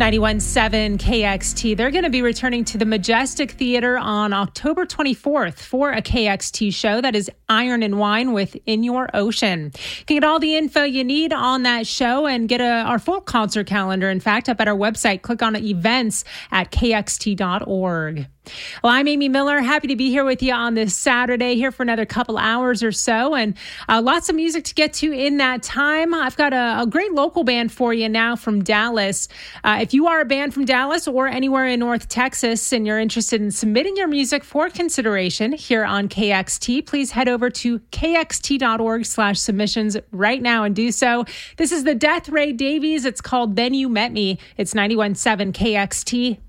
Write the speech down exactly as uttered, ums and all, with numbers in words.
ninety-one point seven K X T. They're going to be returning to the Majestic Theater on October twenty-fourth for a K X T show that is Iron and Wine with In Your Ocean. You can get all the info you need on that show and get a, our full concert calendar, in fact, up at our website. Click on events at k x t dot org. Well, I'm Amy Miller. Happy to be here with you on this Saturday, here for another couple hours or so, and uh, lots of music to get to in that time. I've got a, a great local band for you now from Dallas. Uh, if you are a band from Dallas or anywhere in North Texas and you're interested in submitting your music for consideration here on K X T, please head over to k x t dot org slash submissions right now and do so. This is the Death Ray Davies. It's called Then You Met Me. It's ninety-one point seven K X T.